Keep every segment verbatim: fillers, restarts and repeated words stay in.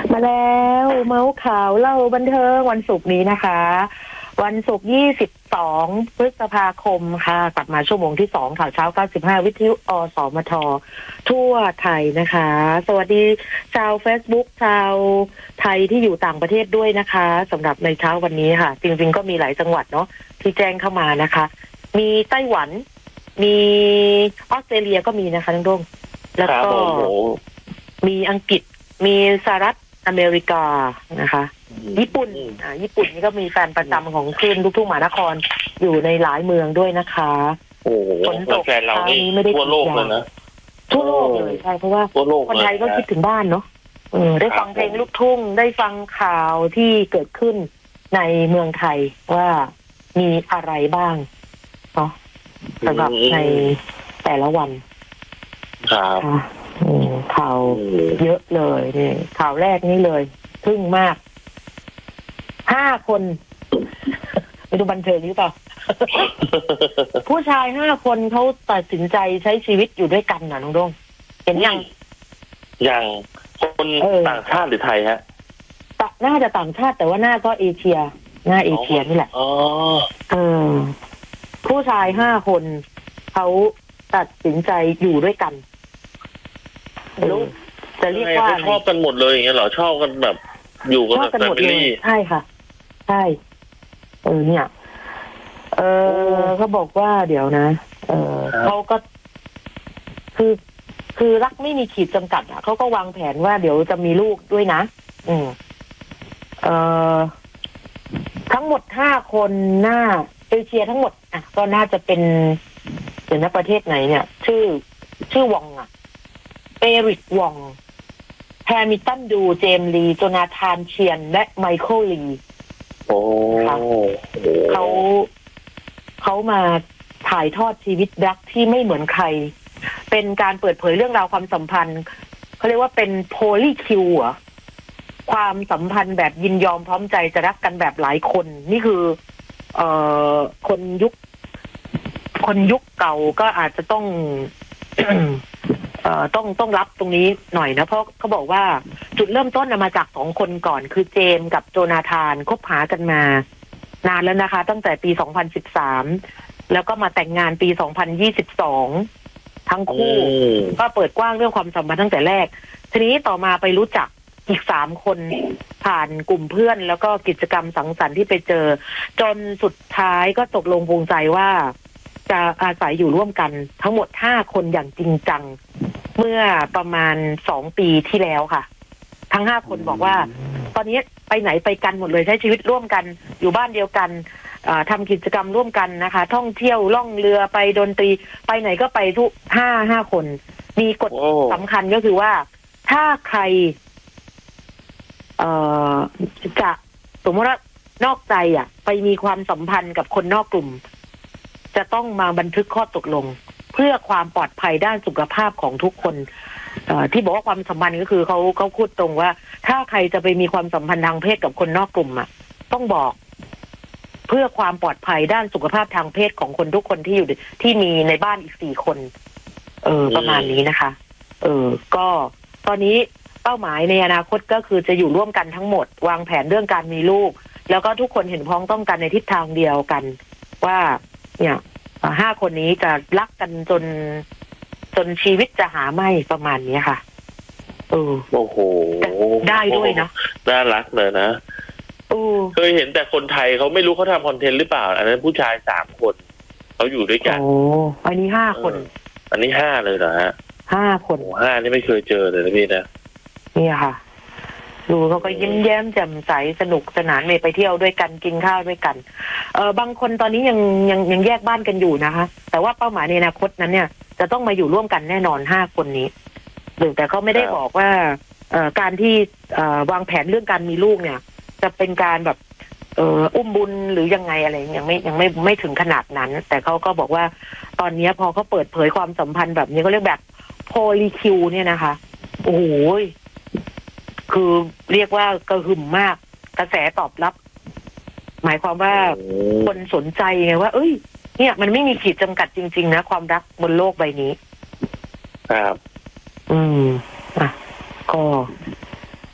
มาแล้วเมาส์ข่าวเล่าบันเทิงวันศุกร์นี้นะคะวันศุกร์ยี่สิบสองพฤษภาคมค่ะกลับมาชั่วโมงที่สองข่าวเช้าเก้าสิบห้าวิทยุอสมททั่วไทยนะคะสวัสดีชาว Facebook ชาวไทยที่อยู่ต่างประเทศด้วยนะคะสำหรับในเช้าวันนี้ค่ะจริงๆก็มีหลายจังหวัดเนาะที่แจ้งเข้ามานะคะมีไต้หวันมีออสเตรเลียก็มีนะคะทั้งดงแล้วก็มีอังกฤษมีสหรัฐอเมริกานะคะญี่ปุ่นอ่าญี่ปุ่นนี่ก็มีแฟนประจำของคลื่นลูกทุ่งมหานครอยู่ในหลายเมืองด้วยนะคะโอ้โหฝนตกแฟนเรานี่ไม่ได้ทั่วโลกเลยนะทั่วโลกเลยใช่เพราะว่าคนไทยก็คิดถึงบ้านเนาะเออได้ฟังเพลงลูกทุ่งได้ฟังข่าวที่เกิดขึ้นในเมืองไทยว่ามีอะไรบ้างเนาะสำหรับในแต่ละวันครับข่าวเยอะเลยเนี่ยข่าวแรกนี้เลยทึ่งมากห้าคนไปดูบันเทิงหรือเปล่า ผู้ชายห้าคนเขาตัดสินใจใช้ชีวิตอยู่ด้วยกันนะน้องดงเห็นยังยังคนต่างชาติหรือไทยฮะน่าจะต่างชาติแต่ว่าหน้าก็เอเชียหน้าเอเชียนี่แหละอ๋อเออผู้ชายห้าคนเขาตัดสินใจอยู่ด้วยกันรู้จะเรียกว่าชอบกันหมดเลยอย่างเงี้ยเหรอชอบกันแบบอยู่กันแบบแฟมิลี่ใช่ค่ะใช่เออเนี่ยเออเขาบอกว่าเดี๋ยวนะเออเขาก็คือคือรักไม่มีขีดจำกัดอ่ะเขาก็วางแผนว่าเดี๋ยวจะมีลูกด้วยนะอืมเออทั้งหมดห้าคนหน้าเอเชียทั้งหมดอ่ะก็น่าจะเป็นเดี๋ยวนะประเทศไหนเนี่ยชื่อชื่อวองอ่ะเอริกวองแฮมิลตันดูเจมลีโจนาธานเชียนและไมเคิลลีโอ้เขาเขามาถ่ายทอดชีวิตรักที่ไม่เหมือนใครเป็นการเปิดเผยเรื่องราวความสัมพันธ์เขาเรียกว่าเป็นโพลีคิวอ่ะความสัมพันธ์แบบยินยอมพร้อมใจจะรักกันแบบหลายคนนี่คือเอ่อคนยุคคนยุคเก่าก็อาจจะต้อง เอ่อต้องต้องรับตรงนี้หน่อยนะเพราะเขาบอกว่าจุดเริ่มต้นมาจากสองคนก่อนคือเจมกับโจนาธานคบหากันมานานแล้วนะคะตั้งแต่ปีสองพันสิบสามแล้วก็มาแต่งงานปีสองพันยี่สิบสองทั้งคู่ก็เปิดกว้างเรื่องความสัมพันธ์ตั้งแต่แรกทีนี้ต่อมาไปรู้จักอีกสามคนผ่านกลุ่มเพื่อนแล้วก็กิจกรรมสังสรรค์ที่ไปเจอจนสุดท้ายก็ตกลงปลงใจว่าจะอาศัยอยู่ร่วมกันทั้งหมดห้าคนอย่างจริงจังเมื่อประมาณสองปีที่แล้วค่ะทั้งห้าคนบอกว่าตอนนี้ไปไหนไปกันหมดเลยใช้ชีวิตร่วมกันอยู่บ้านเดียวกันทำกิจกรรมร่วมกันนะคะท่องเที่ยวล่องเรือไปดนตรีไปไหนก็ไปทุกห้าห้าคนมีกฎสำคัญก็คือว่าถ้าใครเอ่อจะสมมติว่านอกใจอ่ะไปมีความสัมพันธ์กับคนนอกกลุ่มจะต้องมาบันทึกข้อตกลงเพื่อความปลอดภัยด้านสุขภาพของทุกคนเอ่อที่บอกว่าความสัมพันธ์ก็คือเขาเขาพูดตรงว่าถ้าใครจะไปมีความสัมพันธ์ทางเพศกับคนนอกกลุ่มอ่ะต้องบอกเพื่อความปลอดภัยด้านสุขภาพทางเพศของคนทุกคนที่อยู่ที่มีในบ้านอีกสี่คนเออประมาณนี้นะคะเออก็ตอนนี้เป้าหมายในอนาคตก็คือจะอยู่ร่วมกันทั้งหมดวางแผนเรื่องการมีลูกแล้วก็ทุกคนเห็นพ้องต้องกันในทิศทางเดียวกันว่าเนี่ยห้าคนนี้จะรักกันจนจนชีวิตจะหาไม่ประมาณนี้ค่ะเออโอ้โหได้ด้วยเนาะน่ารักเลยนะเคยเห็นแต่คนไทยเขาไม่รู้เขาทำคอนเทนต์หรือเปล่าอันนั้นผู้ชายสามคนเขาอยู่ด้วยกันโอ้อันนี้ห้าคนอันนี้ห้าเลยเหรอฮะห้าคนโอ้ห้านี่ไม่เคยเจอเลยนะพี่นะนี่ค่ะดูเขาก็ยิ้มแย้มแจ่มใสสนุกสนานไปเที่ยวด้วยกันกินข้าวด้วยกันเออบางคนตอนนี้ยังยังยังแยกบ้านกันอยู่นะคะแต่ว่าเป้าหมายในอนาคตนั้นเนี่ยจะต้องมาอยู่ร่วมกันแน่นอนห้าคนนี้หรือแต่เขาไม่ได้บอกว่าเอ่อการที่เอ่อวางแผนเรื่องการมีลูกเนี่ยจะเป็นการแบบเอ่ออุ้มบุญหรือยังไงอะไรยังไม่ยังไม่ไม่ถึงขนาดนั้นแต่เขาก็บอกว่าตอนนี้พอเขาเปิดเผยความสัมพันธ์แบบนี้เขาเรียกแบบโพลีคิวเนี่ยนะคะโอ้โหคือเรียกว่ากระหึ่มมากกระแสตอบรับหมายความว่าคนสนใจไงว่าเอ้ยเนี่ยมันไม่มีขีดจำกัดจริงๆนะความรักบนโลกใบนี้ครับอืมอ่ะก็ก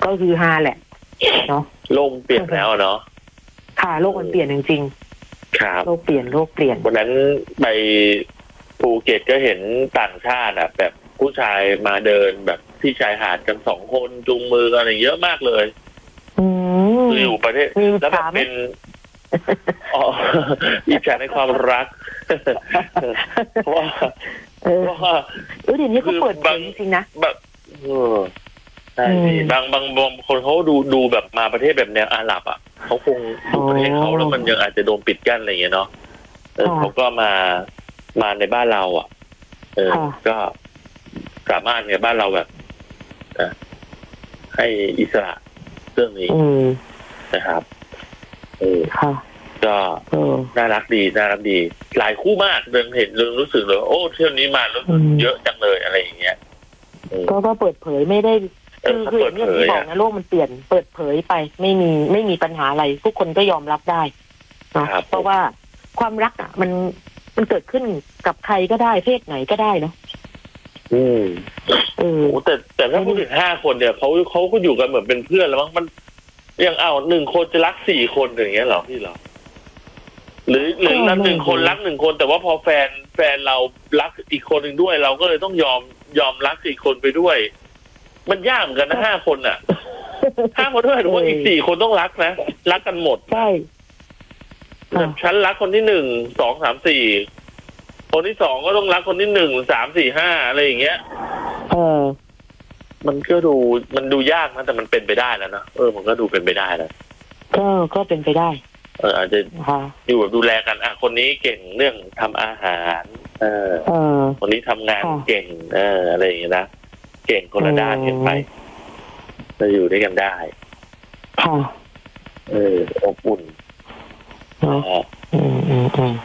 ก็คือฮาแหละเนาะโลกเปลี่ยนแล้วเนาะค่ะโลกมันเปลี่ยนจริงๆครับโลกเปลี่ยนโลกเปลี่ยนวันนั้นไปภูเก็ตก็เห็นต่างชาติอ่ะแบบผู้ชายมาเดินแบบที่ชายหาดกันสองคนจูงมือกันอะไรเยอะมากเลยคืออยู่ประเทศแล้วแบบเป็นอ๋ออิจฉาในความรักเพราะว่าเออเออเดี๋ยวนี้เขาเปิดจริงๆนะแบบเออใช่บางบางบางคนเขาดูดูแบบมาประเทศแบบแนวอาหรับอ่ะเขาคงอยู่ประเทศเขาแล้วมันยังอาจจะโดนปิดกั้นอะไรอย่างเงี้ยเนาะเออเขาก็มามาในบ้านเราอ่ะเออก็สามารถในบ้านเราแบบนะให้อิสระเรื่องนี้นะครับเออก็น่ารักดีน่ารักดีหลายคู่มากเดินเห็นเรื่องรู้สึกเลยโอ้เที่ยวนี้มาแล้วเยอะจังเลยอะไรอย่างเงี้ยก็ก็เปิดเผยไม่ได้คือคืออย่างที่บอกนะโลกมันเปลี่ยนเปิดเผยไปไม่มีไม่มีปัญหาอะไรทุกคนก็ยอมรับได้นะเพราะว่าความรักอ่ะมันมันเกิดขึ้นกับใครก็ได้เพศไหนก็ได้เนาะอืมเออแต่แต่ถ้าพูดถึงห้าคนเนี่ยเขาเขาก็อยู่กันเหมือนเป็นเพื่อนแล้วมั้งมันยังเอาหนึ่งคนจะรักสี่คนอย่างเงี้ยหรอพี่หรอหรือหรือหนึ่งคนรักหนึ่งคนแต่ว่าพอแฟนแฟนเรารักอีกคนหนึ่งด้วยเราก็เลยต้องยอมยอมรักอีกคนไปด้วยมันยากเหมือนกันนะห้าคนอ่ะห้าคนด้วยหรือว่าอีกสี่คนต้องรักนะรักกันหมดใช่ฉันรักคนที่หนึ่งสองสามสี่คนที่สองก็ต้องรักคนที่หนึ่งสามสี่ห้าอะไรอย่างเงี้ยเออมันก็ดูมันดูยากนะแต่มันเป็นไปได้แล้วนะเออมันก็ดูเป็นไปได้แล้วก็ก็เป็นไปได้เอออาจจะอยู่แบบดูแลกันอ่ะคนนี้เก่งเรื่องทำอาหารเออคนนี้ทำงานเก่งเอออะไรอย่างเงี้ยนะเก่งคนละด้านกันไปจะอยู่ด้วยกันได้ค่ะเอออบอุ่นอ๋ออืมอืมอืม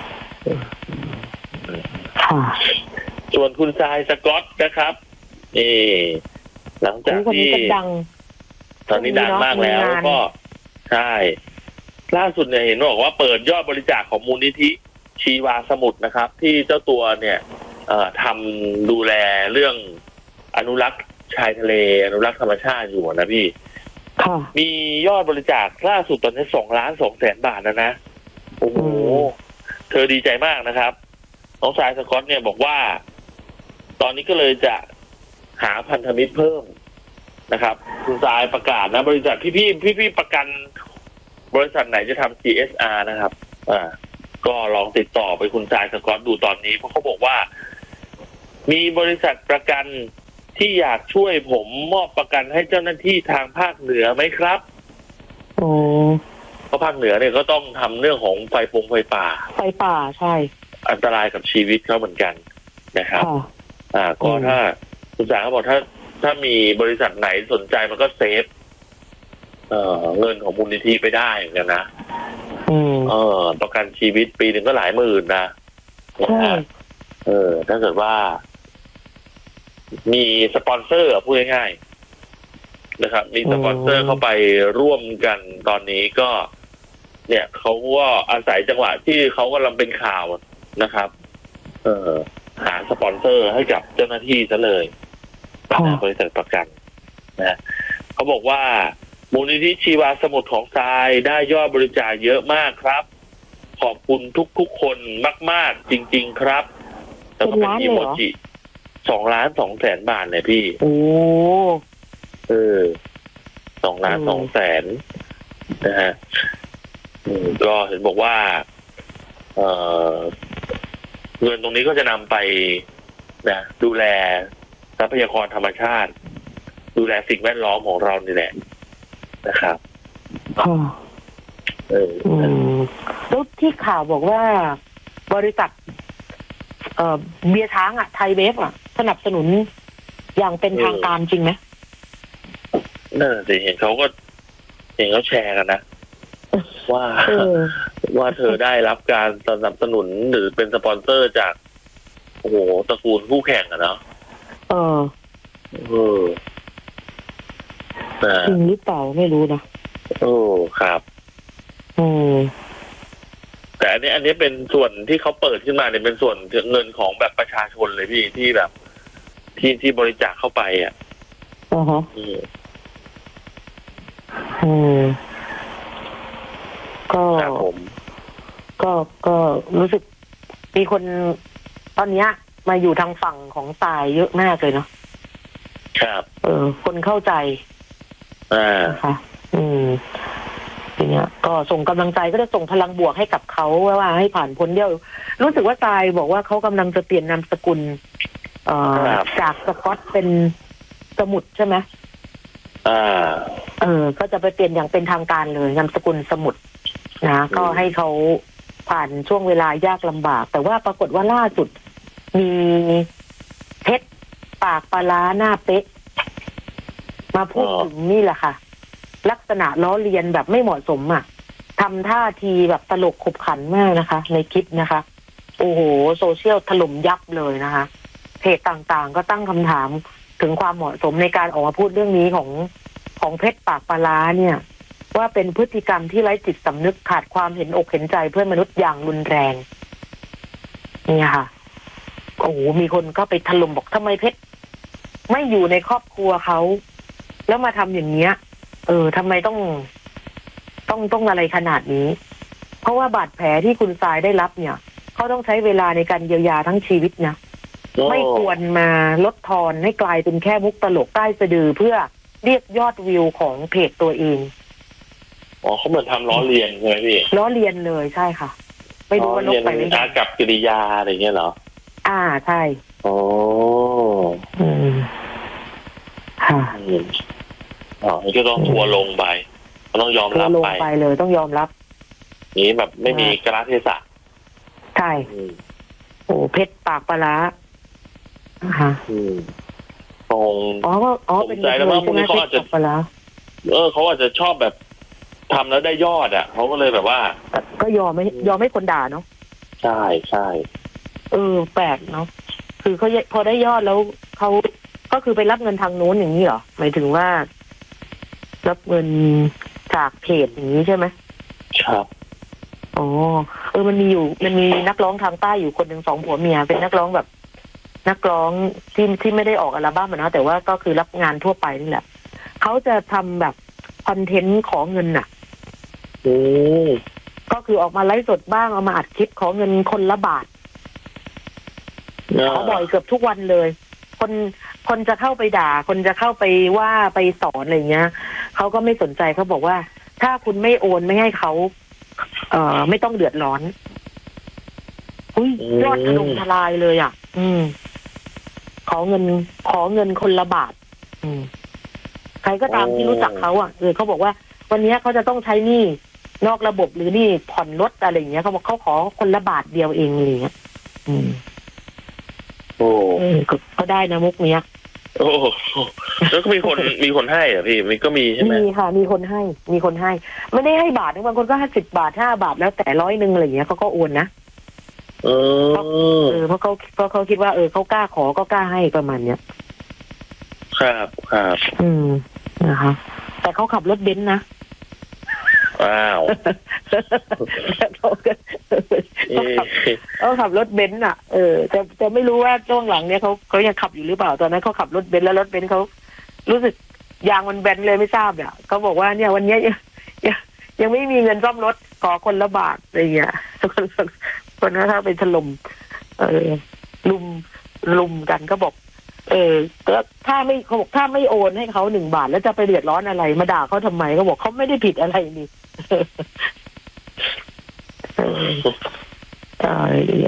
ค่ะส่วนคุณทรายสก๊อตนะครับนี่หลังจากที่ตอนนี้ดังมากแล้วก็ใช่ล่าสุดเนี่ยเห็นบอกว่าเปิดยอดบริจาคของมูลนิธิชีวาสมุทรนะครับที่เจ้าตัวเนี่ยเอ่อทำดูแลเรื่องอนุรักษ์ชายทะเลอนุรักษ์ธรรมชาติอยู่นะพี่มียอดบริจาคล่าสุดตอนนี้สองล้านสองแสนบาทนะนะโอ้โหเธอดีใจมากนะครับน้องทรายสก๊อตเนี่ยบอกว่าตอนนี้ก็เลยจะหาพันธมิตรเพิ่มนะครับคุณทรายประกาศนะบริษัทพี่พี่พี่พี่ประกันบริษัทไหนจะทำ ซี เอส อาร์ นะครับอ่าก็ลองติดต่อไปคุณทรายสก๊อตดูตอนนี้เพราะเขาบอกว่ามีบริษัทประกันที่อยากช่วยผมมอบประกันให้เจ้าหน้าที่ทางภาคเหนือไหมครับโอ้เพราะภาคเหนือเนี่ยก็ต้องทำเรื่องของไฟปงไฟป่าไฟป่าใช่อันตรายกับชีวิตเขาเหมือนกันนะครับอ่าก็ถ้าคุณสาเขาบอกถ้าถ้ามีบริษัทไหนสนใจมันก็เซฟเอ่อเงินของมูลนิธิไปได้เหมือนกันนะเออประกันชีวิตปีหนึ่งก็หลายหมื่นนะใช่เออถ้าเกิดว่ามีสปอนเซอร์พูดง่ายๆนะครับมีสปอนเซอร์เข้าไปร่วมกันตอนนี้ก็เนี่ยเขาก็อาศัยจังหวะที่เขากำลังเป็นข่าวนะครับเออหาสปอนเซอร์ให้กับเจ้าหน้าที่ซะเลยนะบริษัทประกันนะเขาบอกว่ามูลนิธิชีวาสมุทรของทรายได้ยอดบริจาคเยอะมากครับขอบคุณทุกๆคนมากๆจริงๆครับแล้วก็เป็นอีโมจิสองล้านสองแสนบาทเลยพี่โอ้เออสองล้านสองแสนนะฮะก็เห็นบอกว่าเออเงินตรงนี้ก็จะนำไปนะดูแลทรัพยากรธรรมชาติดูแลสิ่งแวดล้อมของเรานี่แหละนะครับเออแล้วที่ข่าวบอกว่าบริษัทเอ่อเบียร์ช้างอ่ะไทยเวฟอ่ะสนับสนุนอย่างเป็นทางการจริงไหมนั่นสิเห็นเขาก็เห็นเขาแชร์กันนะว่าว่าเธอได้รับการสนับสนุนหรือเป็นสปอนเซอร์จากโอ้โหตระกูลคู่แข่งอะเนาะเออเออจริงหรือเปล่าไม่รู้นะโอ้ครับอืมแต่อันนี้อันนี้เป็นส่วนที่เขาเปิดขึ้นมาเนี่ยเป็นส่วนเงินของแบบประชาชนเลยพี่ที่แบบที่ที่บริจาคเข้าไปอ่ะอ๋อฮะอืมก็ครับผมก็ก็รู้สึกมีคนตอนเนี้ยมาอยู่ทางฝั่งของทรายเยอะมากเลยเนาะครับเออ คนเข้าใจอ่านะคะอืมทีเนี้ยก็ส่งกำลังใจก็จะส่งพลังบวกให้กับเขาว่าให้ผ่านพ้นเดียวรู้สึกว่าทรายบอกว่าเขากำลังจะเปลี่ยนนามสกุล เอ่อครับจากสกอตเป็นสมุทรใช่ไหมอ่าเออ ก็จะไปเปลี่ยนอย่างเป็นทางการเลยนามสกุลสมุทรนะก็ให้เขาผ่านช่วงเวลายากลำบาก แต่ว่าปรากฏว่าล่าสุดมีเพชรปากปลาร้าหน้าเป๊ะ มาพูดอ๋อถึงนี่แหละค่ะ ลักษณะล้อเลียนแบบไม่เหมาะสมอ่ะทำท่าทีแบบตลกขบขันมากนะคะ ในคลิปนะคะ โอ้โหโซเชียลถล่มยับเลยนะคะเพจต่างๆ ก็ตั้งคำถามถึงความเหมาะสมในการออกมาพูดเรื่องนี้ของของเพชรปากปลาร้าเนี่ย ว่าเป็นพฤติกรรมที่ไร้จิตสำนึกขาดความเห็นอกเห็นใจเพื่อนมนุษย์อย่างรุนแรงเนี่ยค่ะโอ้โหมีคนก็ไปถล่มบอกทำไมเพชรไม่อยู่ในครอบครัวเขาแล้วมาทำอย่างเนี้ย เออทำไมต้องต้องต้องอะไรขนาดนี้ เพราะว่าบาดแผลที่คุณทรายได้รับเนี่ยเขาต้องใช้เวลาในการเยียวยาทั้งชีวิตนะไม่ควรมาลดทอนให้กลายเป็นแค่มุกตลกใต้สะดือเพื่อเรียกยอดวิวของเพจตัวเองอ๋อเขาเหมือนทำล้อเลียนใช่ไหมพี่ล้อเลียนเลยใช่ค่ะ ไม่รู้ว่าลล้อบ เลียนไปไม่อากับกิริยาอะไรเงี้ยเหรออ่าใช่อ๋ออืมค่ะอืมอ๋อนี่ก็ต้องทัวร์ลงไปก็ต้องยอมทัวรับร์ลงไปไปเลยต้องยอมรับนี้แบบไม่มีกราเทศะใช่อืมโอ้เพชรปากปลาร้าค่ะอืมคงอ๋อก็อ๋อเป็นผมใจแล้วว่าพวกนี้เขาอาจจะเพชรปากปลาร้าเออเขาอาจจะชอบแบบทำแล้วได้ยอดอ่ะเขาก็เลยแบบว่าก็ยอมไม่ยอมให้คนด่าเนาะใช่ใช่เออแปลกเนาะคือเขาพอได้ยอดแล้วเขาก็คือไปรับเงินทางโน้นอย่างนี้เหรอหมายถึงว่า รับเงินจากเพจอย่างนี้ใช่ไหมครับอ๋อเออมันมีอยู่มันมีนักร้องทางใต้อยู่คนหนึ่งสองผัวเมียเป็นนักร้องแบบ นักร้องที่ที่ไม่ได้ออกอัลบั้มนะแต่ว่าก็คือรับงานทั่วไปนี่แหละเขาจะทำแบบคอนเทนต์ขอเงินน่ะอืมก็คือออกมาไลฟ์สดบ้างเอามาอัดคลิปขอเงินคนละบาทขอบ่อยเกือบทุกวันเลย คนคนจะเข้าไปด่า คนจะเข้าไปว่าไปสอนอะไรเงี้ยเขาก็ไม่สนใจเขาบอกว่า ถ้าคุณไม่โอนไม่ให้เขาเอ่อไม่ต้องเดือดร้อนอุ้ยยอดถล่มทลายเลยอ่ะ อืม ขอเงิน ขอเงินคนละบาท อืม ใครก็ตามที่รู้จักเขาอ่ะเออเขาบอกว่าวันนี้เขาจะต้องใช้หนี้นอกระบบหรือหนี้ผ่อนรถอะไรอย่างเงี้ยเขาบอกเขาขอคนละบาทเดียวเองอะไรเงี้ยอืมโอ้เออก็ก็ได้นะมุกเนี้ยโอ้แล้วก็มีคนมีคนให้เหรอพี่มันก็มีใช่ไหมมีค่ะ มีคนให้ มีคนให้ ไม่ได้ให้บาทนะบางคนก็ห้าสิบบาทห้าบาทแล้วแต่ร้อยหนึ่งอะไรอย่างเงี้ยเขาก็โอนนะเออเออเพราะเขาเพราะเขาคิดว่าเออเขากล้าขอก็กล้าให้ประมาณเนี้ยครับครับอืมนะคะแต่เขาขับรถเบนซ์นะว้าวเขาก็เอ๊ะเขาขับรถเบนซ์อ่ะเออแต่แต่ไม่รู้ว่าช่วงหลังเนี้ยเขาเขายังขับอยู่หรือเปล่าตอนนั้นเขาขับรถเบนซ์แล้วรถเบนซ์เขารู้สึกยางมันแบนเลยไม่ทราบเนี่ยเขาบอกว่าเนี่ยวันเนี้ยยังยังยังไม่มีเงินซ่อมรถขอคนละบาทอะไรอย่างเงี้ยคนคนนั้นถ้าไปถล่มเออลุมลุมกันก็บอก เออก็ถ้าไม่เขาบอกถ้าไม่โอนให้เขาหนึ่งบาทแล้วจะไปเดือดร้อนอะไรมาด่าเขาทำไมเขาบอกเขาไม่ได้ผิดอะไรนี่ เออใช่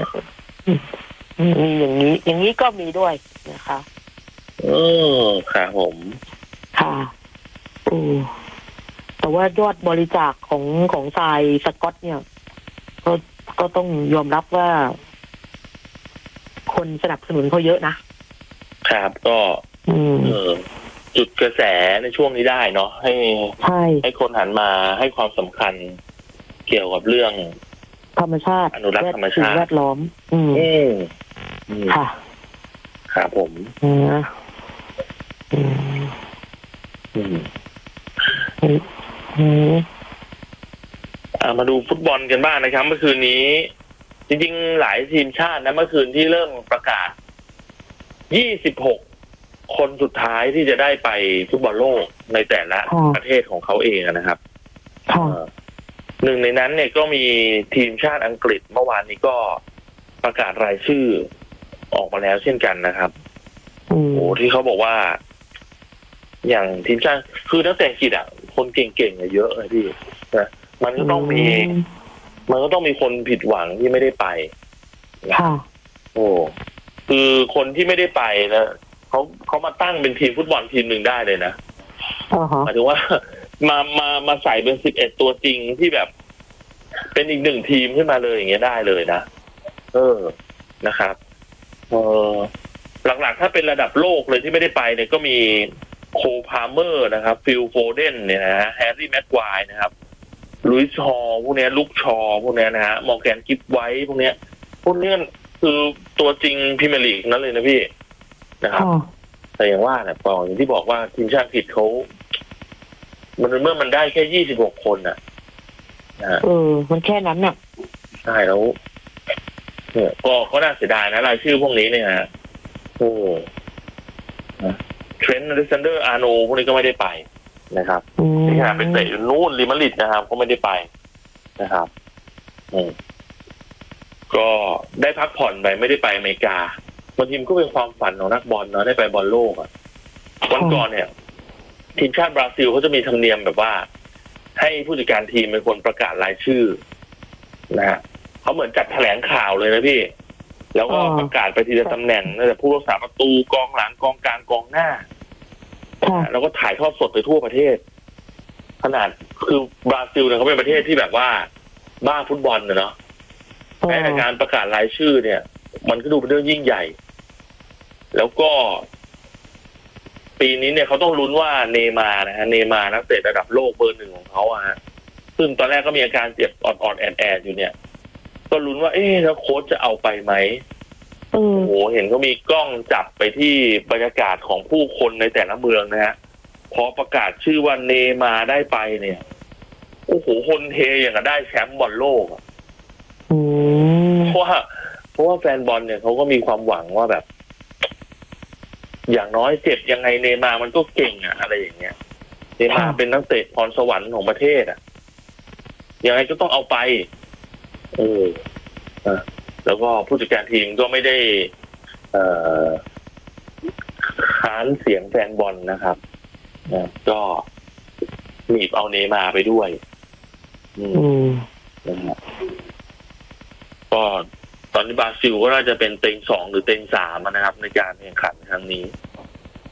มีอย่างนี้ อย่างนี้ก็มีด้วยนะคะเออครับผมค่ะโอ้แต่ว่ายอดบริจาคของของทรายสกอตเนี่ย ก็ก็ต้องยอมรับว่า คนสนับสนุนเขาเยอะนะครับก็อืมเออจุดกระแสในช่วงนี้ได้เนาะให้ใช่ให้คนหันมาให้ความสำคัญเกี่ยวกับเรื่องธรรมชาติอนุรักษ์ธรรมชาติแวดล้อม อืมอืมอืมค่ะครับผมอืมอืมอืมอืมอ่ามาดูฟุตบอลกันบ้างนะครับ เมื่อคืนนี้ จริงๆหลายทีมชาตินะเมื่อคืนที่เริ่มประกาศยี่สิบหกคนสุดท้ายที่จะได้ไปฟุตบอลโลกในแต่ละค่ะประเทศของเขาเองนะครับค่ะเอ่อหนึ่งในนั้นเนี่ยก็มีทีมชาติอังกฤษเมื่อวานนี้ก็ประกาศรายชื่อออกมาแล้วเช่นกันนะครับอืมโอ้ที่เขาบอกว่า อย่างทีมชาติคือนักเตะอังกฤษอ่ะคนเก่งๆอะเยอะเลยพี่นะมันก็ต้องมี มันก็ต้องมีคนผิดหวังที่ไม่ได้ไปนะค่ะโอ้คือคนที่ไม่ได้ไปนะเขาเขามาตั้งเป็นทีมฟุตบอลทีมหนึ่งได้เลยนะอ๋อฮะหมายถึงว่า มามามาใส่เป็นสิบเอ็ดตัวจริงที่แบบ เป็นอีกหนึ่งทีมขึ้นมาเลยอย่างเงี้ยได้เลยนะเออนะครับเออหลักๆถ้าเป็นระดับโลกเลยที่ไม่ได้ไปเนี่ยก็มีโคพาเมอร์นะครับฟิลโฟเดนเนี่ยนะฮะแฮร์รี่แม็กควายนะครับลุยส์ชอพวกเนี้ยลุกชอพวกเนี้ยนะฮะมอร์แกนกิฟไว้พวกเนี้ยพวกเนี้ยคือตัวจริงพรีเมียร์ลีกนั้นเลยนะพี่นะครับค่ะแต่อย่างว่าเนี่ยปออย่างที่บอกว่าทีมชาติอังกฤษเขามันเมื่อมันได้แค่ยี่สิบหกคนน่ะนะฮะเออ มันแค่นั้นน่ะใช่แล้วเนี่ยก็ก็น่าเสียดายนะรายชื่อพวกนี้เนี่ยฮะโอ้เทรนต์อเล็กซานเดอร์อาร์โนพวกนี้ก็ไม่ได้ไปนะครับอืมที่หาไปเตะอยู่นู่นริมาริดนะครับ ก็ไม่ได้ไปนะครับอืมก็ได้พักผ่อนไปไม่ได้ไปอเมริกาบางทีมก็เป็นความฝันของนักบอลเนาะได้ไปบอลโลกอ่ะวันก่อนเนี่ย ทีมชาติบราซิลเขาจะมีธรรมเนียมแบบว่า ให้ผู้จัดการทีมเป็นคนประกาศรายชื่อนะฮะเขาเหมือนจัดแถลงข่าวเลยนะพี่ แล้วก็ประกาศไปทีละตำแหน่งตั้งแต่ผู้รักษาประตูกองหลังกองกลางกองหน้าค่ะแล้วก็ถ่ายทอดสดไปทั่วประเทศ ขนาดคือบราซิลเนี่ยเขาเป็นประเทศที่แบบว่าบ้าฟุตบอลเนาะอ๋อแม้การประกาศรายชื่อเนี่ย มันก็ดูเป็นเรื่องยิ่งใหญ่ แล้วก็ ปีนี้เนี่ยเขาต้องลุ้นว่าเนย์มาร์นะฮะเนย์มาร์นักเตะระดับโลกเบอร์หนึ่งของเขาอะฮะซึ่งตอนแรกก็มีอาการเจ็บอ่อนๆแอดๆอยู่เนี่ย ก็ลุ้นว่าเอ๊ะแล้วโค้ชจะเอาไปไหมเออโอ้โหเห็นเขามีกล้องจับไปที่บรรยากาศของผู้คนในแต่ละเมืองนะฮะพอประกาศชื่อว่าเนย์มาร์ได้ไปเนี่ยโอ้โหคนเฮอย่างกับได้แชมป์บอลโลกอะอืมเพราะว่าเพราะว่าแฟนบอลเนี่ยเขาก็มีความหวังว่าแบบ อย่างน้อยเจ็บยังไงเนย์มาร์มันก็เก่งอะอะไรอย่างเงี้ยเนย์มาร์เป็นนักเตะพรสวรรค์ของประเทศอะยังไงก็ต้องเอาไปเออนะแล้วก็ผู้จัดการทีมก็ไม่ได้ เอ่อค้านเสียงแฟนบอลนะครับนะก็หนีบเอาเนย์มาร์ไปด้วย อืมอืมนะครับก็ตอนนี้บราซิลก็น่าจะเป็นเต็งสองหรือเต็งสามนะครับ ในการแข่งขันครั้งนี้